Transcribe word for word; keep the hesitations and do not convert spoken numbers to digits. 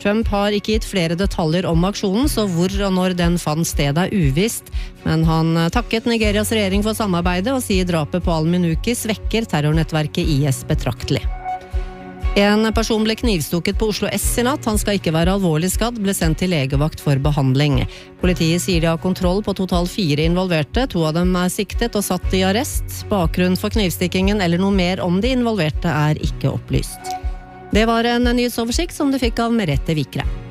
Trump har ikke gitt flere detaljer om aksjonen, så hvor og når den fant sted er uvisst. Men han takket Nigerias regjering for samarbeidet og sier drapet på al-Minuki svekker terrornettverket I S betraktelig. En person ble knivstukket på Oslo S I natt. Han skal ikke være alvorlig skadd, ble sendt til legevakt for behandling. Politiet sier de har kontroll på totalt fire involverte. To av dem er siktet og satt I arrest. Bakgrunnen for knivstikkingen eller noe mer om de involverte er ikke opplyst. Det var en nyhetsoversikt som du fikk av Merete Vikre.